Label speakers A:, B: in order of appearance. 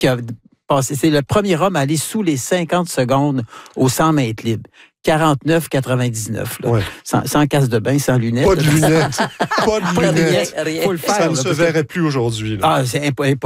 A: qui a passé. C'est le premier homme à aller sous les 50 secondes au 100 mètres libres. 49,99.
B: Ouais.
A: Sans casse de bain, sans lunettes.
B: Pas de lunettes. Pas de lunettes.
A: Faut le faire.
B: Ça ne se verrait plus aujourd'hui. Là.
A: Ah, c'est impossible.